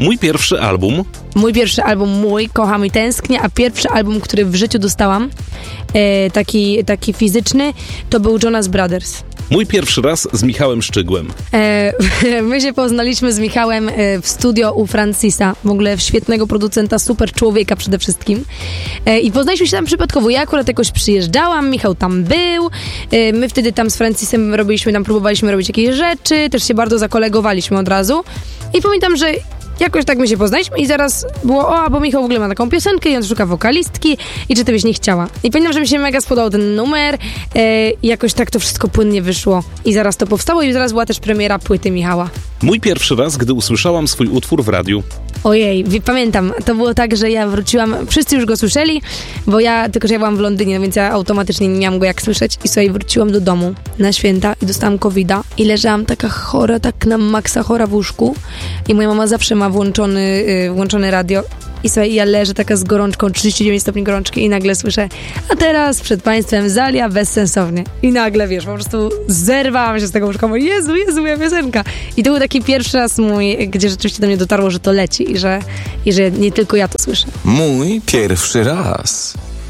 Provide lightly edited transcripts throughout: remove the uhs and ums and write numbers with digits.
Mój pierwszy album. Mój, Kocham i tęsknię, a pierwszy album, który w życiu dostałam, taki fizyczny, to był Jonas Brothers. Mój pierwszy raz z Michałem Szczygłem. My się poznaliśmy z Michałem w studio u Francisa, w ogóle świetnego producenta, super człowieka przede wszystkim. I poznaliśmy się tam przypadkowo. Ja akurat jakoś przyjeżdżałam, Michał tam był. My wtedy tam z Francisem próbowaliśmy robić jakieś rzeczy, też się bardzo zakolegowaliśmy od razu. I pamiętam, że jakoś tak my się poznaliśmy i zaraz było, bo Michał w ogóle ma taką piosenkę i on szuka wokalistki i czy ty byś nie chciała. I pamiętam, że mi się mega spodobał ten numer i jakoś tak to wszystko płynnie wyszło. I zaraz to powstało i zaraz była też premiera płyty Michała. Mój pierwszy raz, gdy usłyszałam swój utwór w radiu. Ojej, pamiętam, to było tak, że ja wróciłam, wszyscy już go słyszeli, tylko że ja byłam w Londynie, więc ja automatycznie nie miałam go jak słyszeć i sobie wróciłam do domu na święta i dostałam COVID-a i leżałam taka chora, tak na maksa chora w łóżku i moja mama zawsze ma włączone radio i słuchaj, ja leżę taka z gorączką, 39 stopni gorączki i nagle słyszę, a teraz przed państwem Zalia bezsensownie. I nagle, wiesz, po prostu zerwałam się z tego łóżka, mówię, Jezu, moja piosenka. I to był taki pierwszy raz mój, gdzie rzeczywiście do mnie dotarło, że to leci i że nie tylko ja to słyszę. Mój pierwszy raz.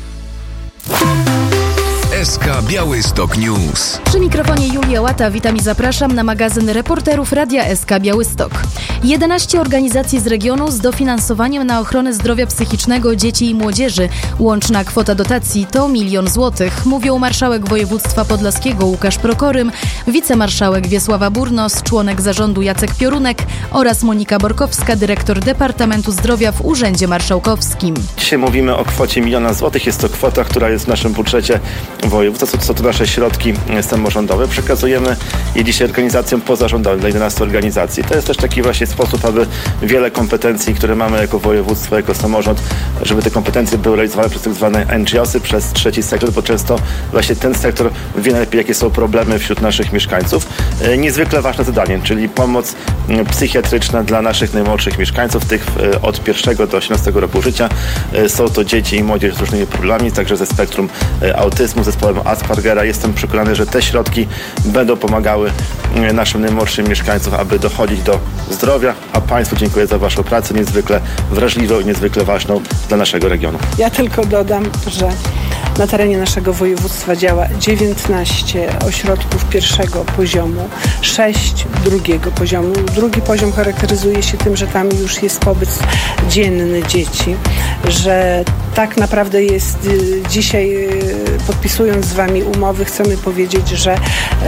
SK Białystok News. Przy mikrofonie Julia Łata, witam i zapraszam na magazyn reporterów Radia SK Białystok. 11 organizacji z regionu z dofinansowaniem na ochronę zdrowia psychicznego dzieci i młodzieży. Łączna kwota dotacji to 1 000 000 złotych, mówią marszałek województwa podlaskiego Łukasz Prokorym, wicemarszałek Wiesława Burnos, członek zarządu Jacek Piorunek oraz Monika Borkowska, dyrektor Departamentu Zdrowia w Urzędzie Marszałkowskim. Dzisiaj mówimy o kwocie 1 000 000 złotych. Jest to kwota, która jest w naszym budżecie województwa. Są to nasze środki samorządowe. Przekazujemy je dzisiaj organizacjom pozarządowym, dla 11 organizacji. To jest też taki właśnie sposób, aby wiele kompetencji, które mamy jako województwo, jako samorząd, żeby te kompetencje były realizowane przez tak zwane NGO-sy, przez trzeci sektor, bo często właśnie ten sektor wie najlepiej, jakie są problemy wśród naszych mieszkańców. Niezwykle ważne zadanie, czyli pomoc psychiatryczna dla naszych najmłodszych mieszkańców, tych od 1 do 18 roku życia. Są to dzieci i młodzież z różnymi problemami, także ze spektrum autyzmu, zespołem Aspergera. Jestem przekonany, że te środki będą pomagały naszym najmłodszym mieszkańcom, aby dochodzić do zdrowia, a Państwu dziękuję za Waszą pracę niezwykle wrażliwą i niezwykle ważną dla naszego regionu. Ja tylko dodam, że na terenie naszego województwa działa 19 ośrodków pierwszego poziomu, 6 drugiego poziomu. Drugi poziom charakteryzuje się tym, że tam już jest pobyt dzienny dzieci, że tak naprawdę jest dzisiaj, podpisując z Wami umowy, chcemy powiedzieć, że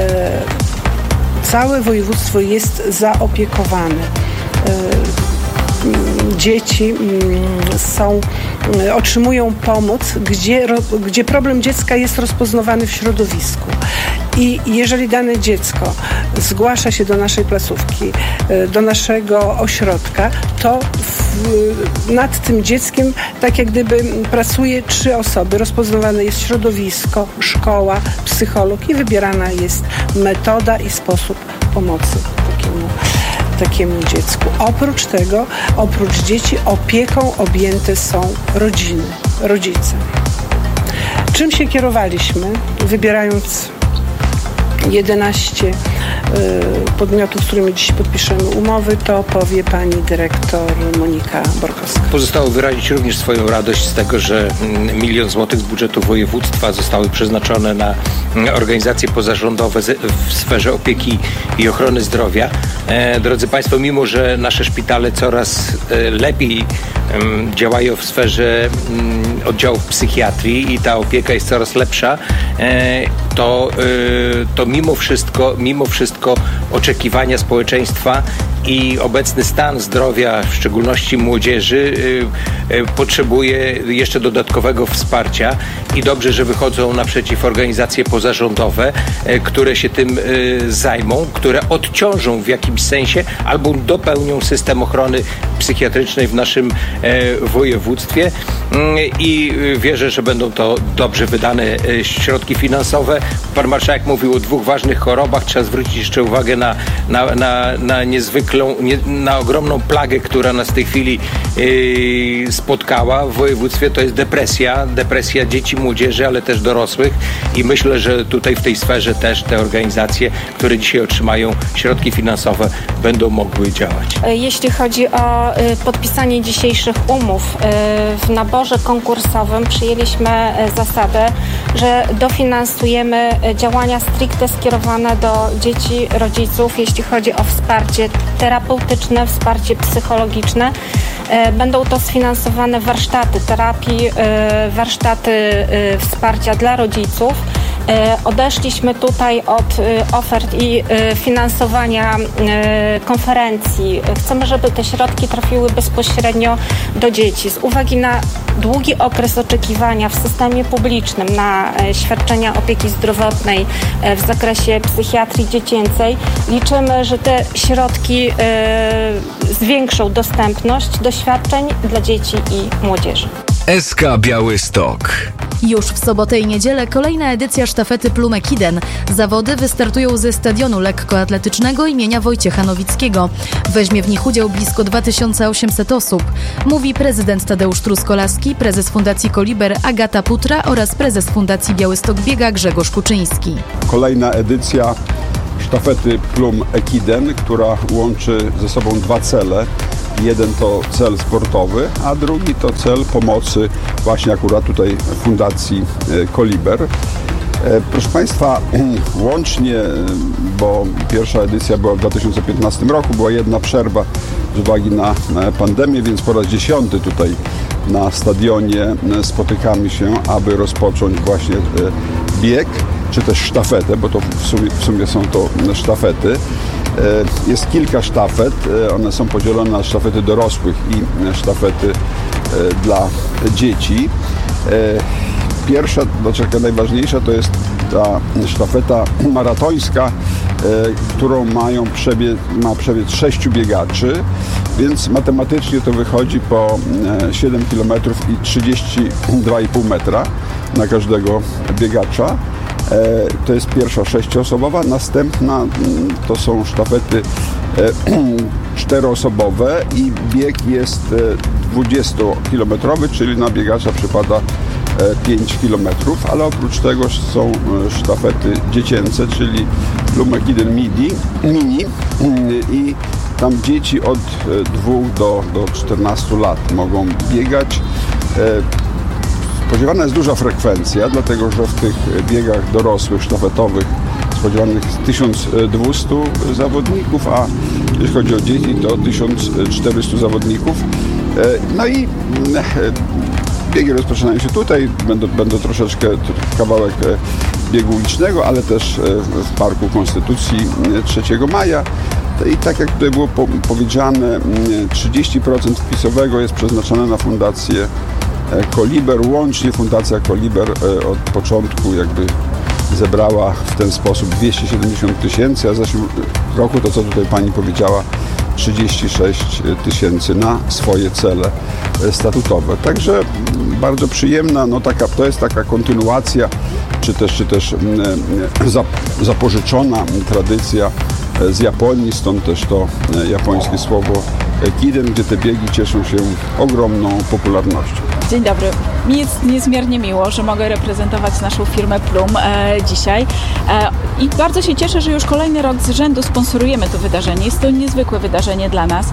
całe województwo jest zaopiekowane. Dzieci otrzymują pomoc, gdzie problem dziecka jest rozpoznawany w środowisku. I jeżeli dane dziecko zgłasza się do naszej placówki, do naszego ośrodka, to nad tym dzieckiem tak jak gdyby pracuje 3 osoby. Rozpoznawane jest środowisko, szkoła, psycholog i wybierana jest metoda i sposób pomocy takiemu dziecku. Oprócz tego, oprócz dzieci, opieką objęte są rodziny, rodzice. Czym się kierowaliśmy, wybierając 11 podmiotów, z którymi dziś podpiszemy umowy, to powie pani dyrektor Monika Borkowska. Pozostało wyrazić również swoją radość z tego, że 1 000 000 złotych z budżetu województwa zostały przeznaczone na organizacje pozarządowe w sferze opieki i ochrony zdrowia. Drodzy Państwo, mimo że nasze szpitale coraz lepiej działają w sferze oddziałów psychiatrii i ta opieka jest coraz lepsza, to mimo wszystko oczekiwania społeczeństwa i obecny stan zdrowia, w szczególności młodzieży, potrzebuje jeszcze dodatkowego wsparcia i dobrze, że wychodzą naprzeciw organizacje pozarządowe, które się tym zajmą, które odciążą w jakimś sensie albo dopełnią system ochrony psychiatrycznej w naszym województwie i wierzę, że będą to dobrze wydane środki finansowe. Pan marszałek mówił o 2 ważnych chorobach. Trzeba zwrócić jeszcze uwagę na niezwykle na ogromną plagę, która nas w tej chwili spotkała w województwie, to jest depresja dzieci, młodzieży, ale też dorosłych i myślę, że tutaj w tej sferze też te organizacje, które dzisiaj otrzymają środki finansowe, będą mogły działać. Jeśli chodzi o podpisanie dzisiejszych umów, w naborze konkursowym przyjęliśmy zasadę, że dofinansujemy działania stricte skierowane do dzieci, rodziców, jeśli chodzi o wsparcie terapeutyczne, wsparcie psychologiczne. Będą to sfinansowane warsztaty terapii, warsztaty wsparcia dla rodziców. Odeszliśmy tutaj od ofert i finansowania konferencji. Chcemy, żeby te środki trafiły bezpośrednio do dzieci. Z uwagi na długi okres oczekiwania w systemie publicznym na świadczenia opieki zdrowotnej w zakresie psychiatrii dziecięcej, liczymy, że te środki zwiększą dostępność do świadczeń dla dzieci i młodzieży. SK Białystok. Już w sobotę i niedzielę kolejna edycja sztafety Plumekiden. Zawody wystartują ze stadionu lekkoatletycznego imienia Wojciecha Nowickiego. Weźmie w nich udział blisko 2800 osób. Mówi prezydent Tadeusz Truskolaski, prezes Fundacji Koliber Agata Putra oraz prezes Fundacji Białystok Biega Grzegorz Kuczyński. Kolejna edycja sztafety Plumekiden, która łączy ze sobą dwa cele. Jeden to cel sportowy, a drugi to cel pomocy właśnie akurat tutaj Fundacji Koliber. Proszę Państwa, łącznie, bo pierwsza edycja była w 2015 roku, była jedna przerwa z uwagi na pandemię, więc po raz 10 tutaj na stadionie spotykamy się, aby rozpocząć właśnie bieg, czy też sztafetę, bo to w sumie są to sztafety. Jest kilka sztafet, one są podzielone na sztafety dorosłych i sztafety dla dzieci. Pierwsza, taka najważniejsza, to jest ta sztafeta maratońska, którą ma przebiec 6 biegaczy, więc matematycznie to wychodzi po 7 km i 32,5 metra na każdego biegacza. To jest pierwsza 6-osobowa, następna to są sztafety 4-osobowe i bieg jest 20-kilometrowy, czyli na biegacza przypada 5 km, ale oprócz tego są sztafety dziecięce, czyli Plumekiden Mini i tam dzieci od 2 do 14 lat mogą biegać. Spodziewana jest duża frekwencja, dlatego że w tych biegach dorosłych, sztafetowych spodziewanych jest 1200 zawodników, a jeśli chodzi o dzieci, to 1400 zawodników. No i biegi rozpoczynają się tutaj, będą troszeczkę kawałek biegu ulicznego, ale też w Parku Konstytucji 3 maja. I tak jak tutaj było powiedziane, 30% wpisowego jest przeznaczone na Fundację Koliber. Łącznie Fundacja Koliber od początku jakby zebrała w ten sposób 270 000, a w zeszłym roku to, co tutaj pani powiedziała, 36 000 na swoje cele statutowe. Także bardzo przyjemna, to jest taka kontynuacja, czy też zapożyczona tradycja z Japonii, stąd też to japońskie słowo kiden, gdzie te biegi cieszą się ogromną popularnością. Dzień dobry. Mi jest niezmiernie miło, że mogę reprezentować naszą firmę Plum dzisiaj i bardzo się cieszę, że już kolejny rok z rzędu sponsorujemy to wydarzenie. Jest to niezwykłe wydarzenie dla nas.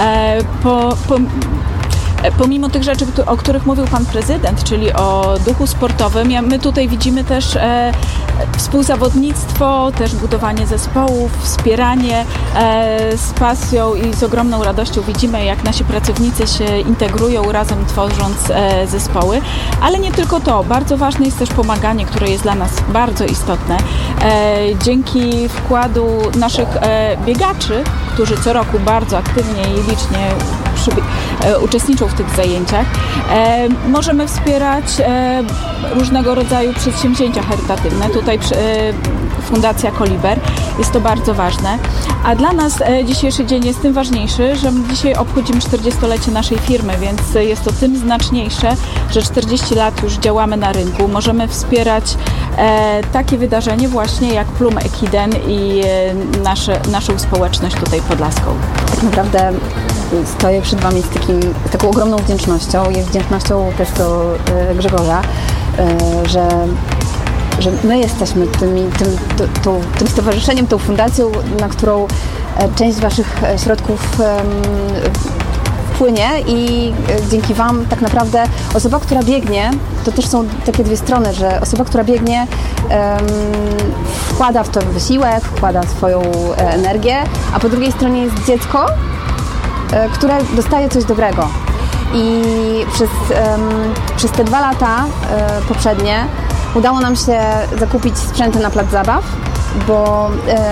Pomimo tych rzeczy, o których mówił pan prezydent, czyli o duchu sportowym, my tutaj widzimy też współzawodnictwo, też budowanie zespołów, wspieranie z pasją i z ogromną radością widzimy, jak nasi pracownicy się integrują razem, tworząc zespoły. Ale nie tylko to, bardzo ważne jest też pomaganie, które jest dla nas bardzo istotne. Dzięki wkładu naszych biegaczy, którzy co roku bardzo aktywnie i licznie uczestniczą w tych zajęciach, możemy wspierać różnego rodzaju przedsięwzięcia charytatywne. Tutaj Fundacja Koliber. Jest to bardzo ważne. A dla nas dzisiejszy dzień jest tym ważniejszy, że dzisiaj obchodzimy 40-lecie naszej firmy, więc jest to tym znaczniejsze, że 40 lat już działamy na rynku. Możemy wspierać takie wydarzenie właśnie jak Plum Ekiden i naszą społeczność tutaj podlaską. Tak naprawdę stoję przed Wami z taką ogromną wdzięcznością. Jest wdzięcznością też do Grzegorza, że my jesteśmy tym stowarzyszeniem, tą fundacją, na którą część Waszych środków wpłynie i dzięki Wam tak naprawdę osoba, która biegnie, to też są takie dwie strony, że osoba, która biegnie wkłada w to wysiłek, wkłada swoją energię, a po drugiej stronie jest dziecko, które dostaje coś dobrego. I przez te 2 lata poprzednie udało nam się zakupić sprzęty na plac zabaw, bo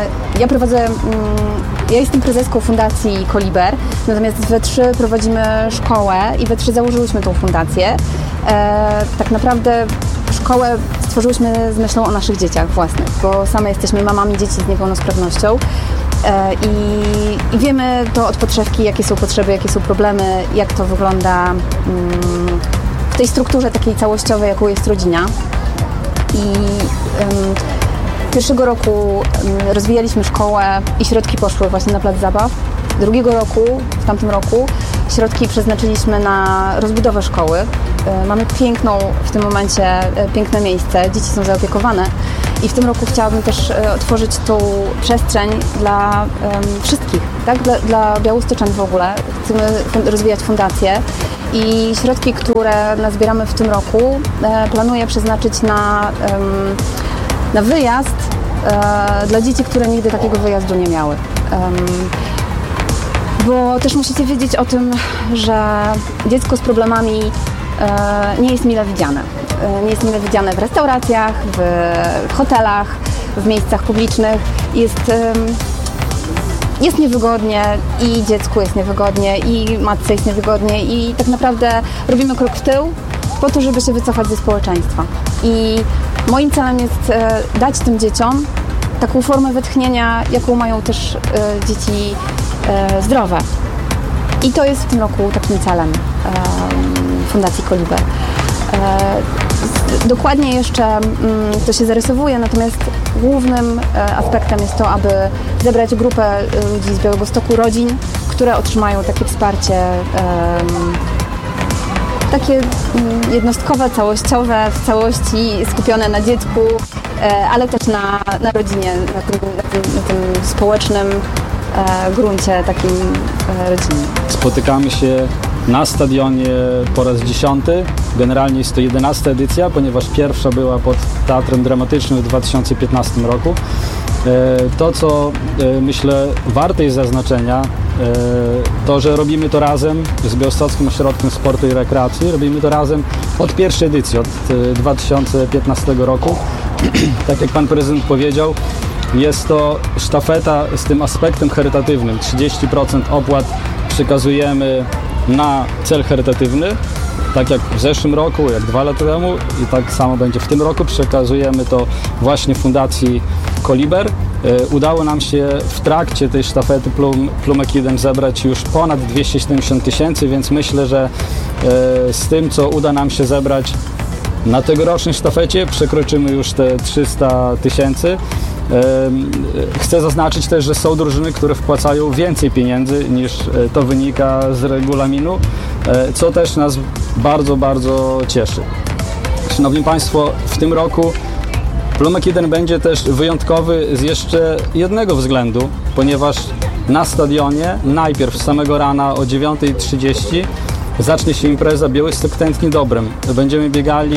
ja jestem prezeską Fundacji Koliber, natomiast we 3 prowadzimy szkołę i we 3 założyłyśmy tą fundację. Tak naprawdę szkołę stworzyłyśmy z myślą o naszych dzieciach własnych, bo same jesteśmy mamami dzieci z niepełnosprawnością i wiemy to od podszewki, jakie są potrzeby, jakie są problemy, jak to wygląda w tej strukturze takiej całościowej, jaką jest rodzina. I pierwszego roku rozwijaliśmy szkołę i środki poszły właśnie na plac zabaw. Drugiego roku, w tamtym roku, środki przeznaczyliśmy na rozbudowę szkoły. Mamy w tym momencie piękne miejsce, dzieci są zaopiekowane i w tym roku chciałabym też otworzyć tą przestrzeń dla wszystkich, tak? Dla białostoczan w ogóle. Chcemy rozwijać fundację i środki, które nazbieramy w tym roku, planuję przeznaczyć na wyjazd dla dzieci, które nigdy takiego wyjazdu nie miały. Bo też musicie wiedzieć o tym, że dziecko z problemami nie jest mile widziane. Nie jest mile widziane w restauracjach, w hotelach, w miejscach publicznych. Jest niewygodnie i dziecku jest niewygodnie i matce jest niewygodnie i tak naprawdę robimy krok w tył po to, żeby się wycofać ze społeczeństwa. I moim celem jest dać tym dzieciom taką formę wytchnienia, jaką mają też dzieci zdrowe. I to jest w tym roku takim celem Fundacji Koliber. Dokładnie jeszcze to się zarysowuje, natomiast głównym aspektem jest to, aby zebrać grupę ludzi z Białegostoku, rodzin, które otrzymają takie wsparcie takie jednostkowe, całościowe, w całości skupione na dziecku, ale też na rodzinie, na tym społecznym gruncie takim rodzinnym. Spotykamy się na stadionie po raz 10. Generalnie jest to 11. edycja, ponieważ pierwsza była pod Teatrem Dramatycznym w 2015 roku. To, co myślę warte jest zaznaczenia, to, że robimy to razem z Białostockim Ośrodkiem Sportu i Rekreacji. Robimy to razem od pierwszej edycji, od 2015 roku. Tak jak Pan Prezydent powiedział, jest to sztafeta z tym aspektem charytatywnym. 30% opłat przekazujemy na cel charytatywny, tak jak w zeszłym roku, jak 2 lata temu i tak samo będzie w tym roku. Przekazujemy to właśnie Fundacji Koliber. Udało nam się w trakcie tej sztafety Plum Ekiden zebrać już ponad 270 000, więc myślę, że z tym, co uda nam się zebrać na tegorocznej sztafecie, przekroczymy już te 300 000. Chcę zaznaczyć też, że są drużyny, które wpłacają więcej pieniędzy niż to wynika z regulaminu, co też nas bardzo, bardzo cieszy. Szanowni Państwo, w tym roku Plum Ekiden będzie też wyjątkowy z jeszcze jednego względu, ponieważ na stadionie najpierw z samego rana o 9:30 zacznie się impreza Białystok tętni dobrem. Będziemy biegali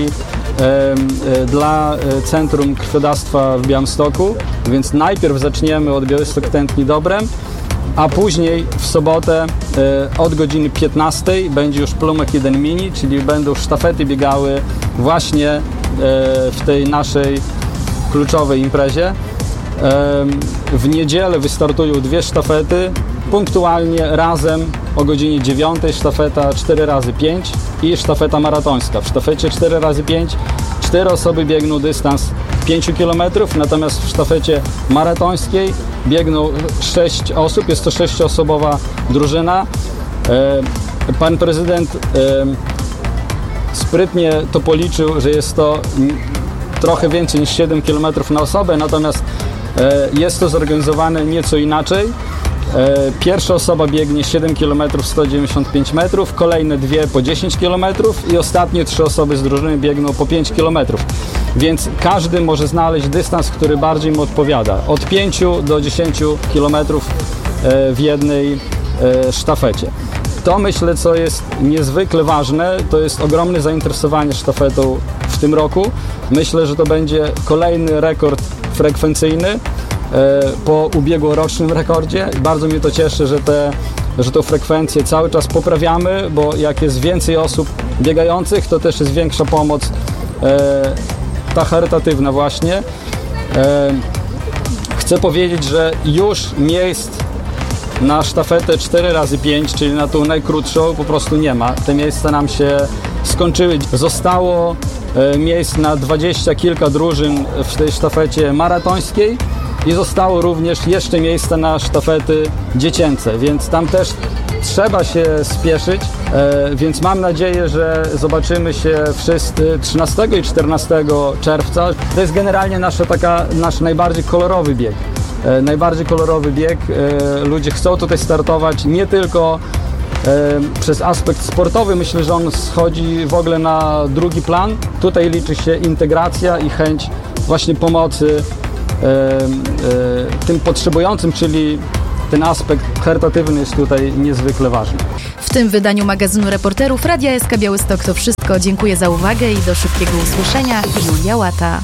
dla Centrum Krwiodawstwa w Białymstoku, więc najpierw zaczniemy od Białystok tętni dobrem, a później w sobotę od godziny 15 będzie już Plum Ekiden Mini, czyli będą sztafety biegały właśnie w tej naszej kluczowej imprezie. W niedzielę wystartują 2 sztafety, punktualnie razem o godzinie 9 sztafeta 4x5 i sztafeta maratońska. W sztafecie 4x5 4 osoby biegną dystans 5 km, natomiast w sztafecie maratońskiej biegną 6 osób, jest to 6-osobowa drużyna. Pan prezydent sprytnie to policzył, że jest to trochę więcej niż 7 km na osobę, natomiast jest to zorganizowane nieco inaczej. Pierwsza osoba biegnie 7 km 195 metrów, kolejne 2 po 10 km i ostatnie 3 osoby z drużyny biegną po 5 km. Więc każdy może znaleźć dystans, który bardziej mu odpowiada. Od 5 do 10 km w jednej sztafecie. To myślę, co jest niezwykle ważne, to jest ogromne zainteresowanie sztafetą w tym roku. Myślę, że to będzie kolejny rekord frekwencyjny po ubiegłorocznym rekordzie. Bardzo mnie to cieszy, że tą frekwencję cały czas poprawiamy, bo jak jest więcej osób biegających, to też jest większa pomoc ta charytatywna właśnie. Chcę powiedzieć, że już miejsc na sztafetę 4x5, czyli na tą najkrótszą, po prostu nie ma. Te miejsca nam się skończyły. Zostało miejsc na 20 kilka drużyn w tej sztafecie maratońskiej i zostało również jeszcze miejsce na sztafety dziecięce, więc tam też trzeba się spieszyć, więc mam nadzieję, że zobaczymy się wszyscy 13 i 14 czerwca. To jest generalnie nasz najbardziej kolorowy bieg. Ludzie chcą tutaj startować nie tylko przez aspekt sportowy, myślę, że on schodzi w ogóle na drugi plan. Tutaj liczy się integracja i chęć właśnie pomocy tym potrzebującym, czyli ten aspekt charytatywny jest tutaj niezwykle ważny. W tym wydaniu magazynu Reporterów Radia SK Białystok to wszystko. Dziękuję za uwagę i do szybkiego usłyszenia. Julia Łata.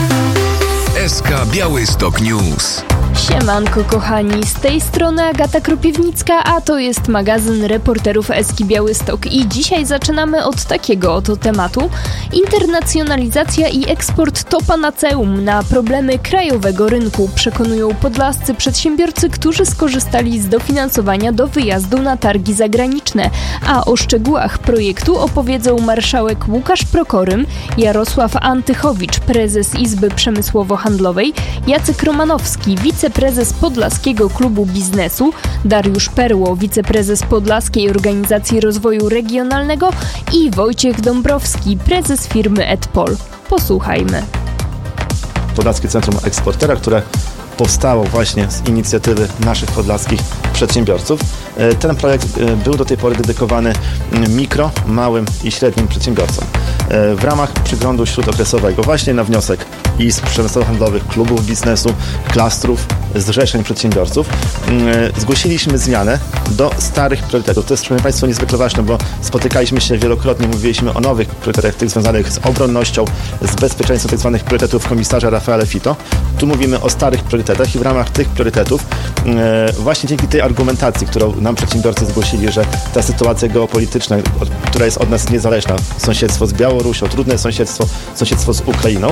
SK Białystok News. Siemanko kochani, z tej strony Agata Kropiwnicka, a to jest magazyn Reporterów SK Białystok i dzisiaj zaczynamy od takiego oto tematu. Internacjonalizacja i eksport to panaceum na problemy krajowego rynku, przekonują podlascy przedsiębiorcy, którzy skorzystali z dofinansowania do wyjazdu na targi zagraniczne. A o szczegółach projektu opowiedzą marszałek Łukasz Prokorym, Jarosław Antychowicz, prezes Izby Przemysłowo-Handlowej, Jacek Romanowski, wiceprezes Podlaskiego Klubu Biznesu, Dariusz Perło, wiceprezes Podlaskiej Organizacji Rozwoju Regionalnego i Wojciech Dąbrowski, prezes firmy Edpol. Posłuchajmy. Podlaskie Centrum Eksportera, które powstało właśnie z inicjatywy naszych podlaskich przedsiębiorców. Ten projekt był do tej pory dedykowany mikro, małym i średnim przedsiębiorcom. W ramach przeglądu śródokresowego właśnie na wniosek izb przemysłowo-handlowych, klubów biznesu, klastrów, zrzeszeń przedsiębiorców zgłosiliśmy zmianę do starych priorytetów. To jest, proszę Państwa, niezwykle ważne, bo spotykaliśmy się wielokrotnie, mówiliśmy o nowych priorytetach, tych związanych z obronnością, z bezpieczeństwem, tych zwanych priorytetów komisarza Rafaela Fito. Tu mówimy o starych priorytetach i w ramach tych priorytetów właśnie dzięki tej argumentacji, którą nam przedsiębiorcy zgłosili, że ta sytuacja geopolityczna, która jest od nas niezależna, sąsiedztwo z Białorusią, trudne sąsiedztwo z Ukrainą,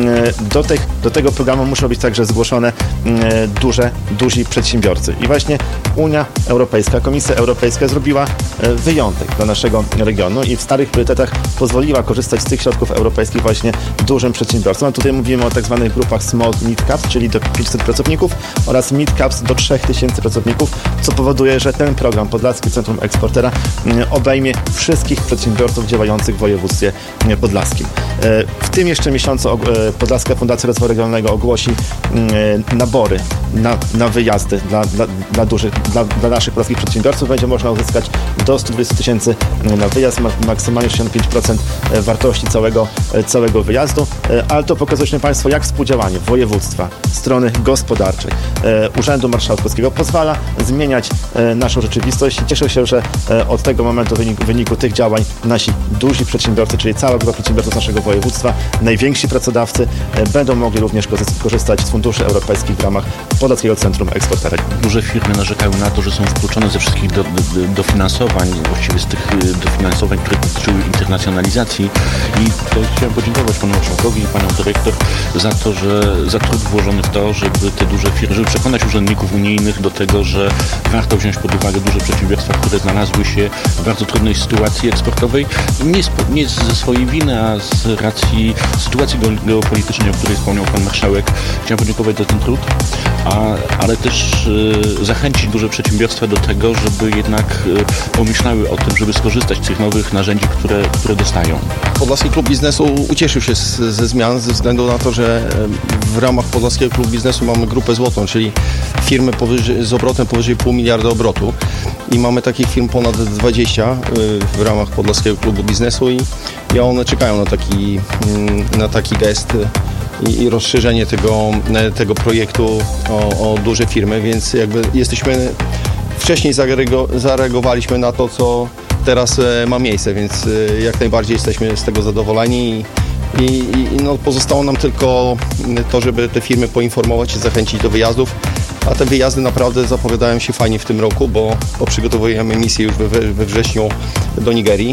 do tego programu muszą być także zgłoszone duzi przedsiębiorcy. I właśnie Unia Europejska, Komisja Europejska zrobiła wyjątek dla naszego regionu i w starych priorytetach pozwoliła korzystać z tych środków europejskich właśnie dużym przedsiębiorcom. A tutaj mówimy o tak zwanych grupach small mid caps, czyli do 500 pracowników oraz mid caps do 3000 pracowników, co powoduje, że ten program Podlaskie Centrum Eksportera obejmie wszystkich przedsiębiorców działających w województwie podlaskim. W tym jeszcze miesiącu Podlaska Fundacja Rozwoju Regionalnego ogłosi nabory na wyjazdy dla naszych polskich przedsiębiorców. Będzie można uzyskać do 120 000 na wyjazd, maksymalnie 65% wartości całego wyjazdu, ale to pokazuje Państwo, jak współdziałanie województwa, strony gospodarczej, Urzędu Marszałkowskiego pozwala zmieniać naszą rzeczywistość i cieszę się, że od tego momentu w wyniku tych działań nasi duzi przedsiębiorcy, czyli cała grupa przedsiębiorców naszego województwa, najwięksi pracodawcy będą mogli również korzystać z funduszy europejskich w ramach Podlaskiego Centrum Eksportera. Duże firmy narzekają na to, że są wykluczone ze wszystkich dofinansowań, właściwie z tych dofinansowań, które dotyczyły internacjonalizacji. I tutaj chciałem podziękować panu marszałkowi i panią dyrektor za to, za trud włożony w to, żeby te duże firmy, żeby przekonać urzędników unijnych do tego, że warto wziąć pod uwagę duże przedsiębiorstwa, które znalazły się w bardzo trudnej sytuacji eksportowej. Nie ze swojej winy, a z racji sytuacji geopolitycznej, o której wspomniał pan marszałek. Chciałem podziękować za ten trud, ale też zachęcić duże przedsiębiorstwa do tego, żeby jednak pomyślały o tym, żeby skorzystać z tych nowych narzędzi, które dostają. Podlaski Klub Biznesu ucieszył się ze zmian ze względu na to, że w ramach Podlaskiego Klubu Biznesu mamy grupę złotą, czyli firmy z obrotem powyżej 0,5 miliarda obrotu i mamy takich firm ponad 20 w ramach Podlaskiego Klubu Biznesu i one czekają na taki gest i rozszerzenie tego projektu o duże firmy, więc jakby wcześniej zareagowaliśmy na to, co teraz ma miejsce, więc jak najbardziej jesteśmy z tego zadowoleni i pozostało nam tylko to, żeby te firmy poinformować i zachęcić do wyjazdów, a te wyjazdy naprawdę zapowiadają się fajnie w tym roku, bo przygotowujemy misję już we wrześniu do Nigerii.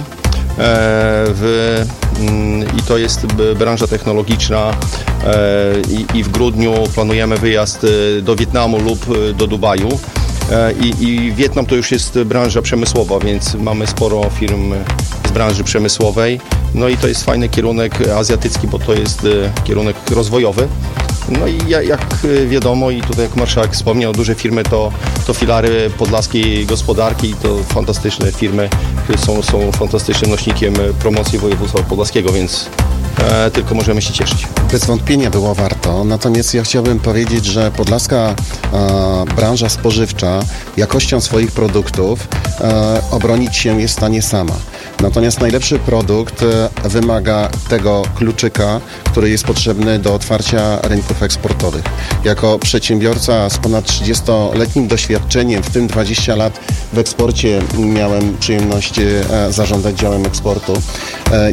I to jest branża technologiczna i w grudniu planujemy wyjazd do Wietnamu lub do Dubaju i Wietnam to już jest branża przemysłowa, więc mamy sporo firm z branży przemysłowej, no i to jest fajny kierunek azjatycki, bo to jest kierunek rozwojowy. No i jak wiadomo i tutaj jak marszałek wspomniał, duże firmy to filary podlaskiej gospodarki i to fantastyczne firmy, które są fantastycznym nośnikiem promocji województwa podlaskiego, więc tylko możemy się cieszyć. Bez wątpienia było warto, natomiast ja chciałbym powiedzieć, że podlaska branża spożywcza jakością swoich produktów obronić się jest w stanie sama. Natomiast najlepszy produkt wymaga tego kluczyka, który jest potrzebny do otwarcia rynków eksportowych. Jako przedsiębiorca z ponad 30-letnim doświadczeniem, w tym 20 lat w eksporcie, miałem przyjemność zarządzać działem eksportu.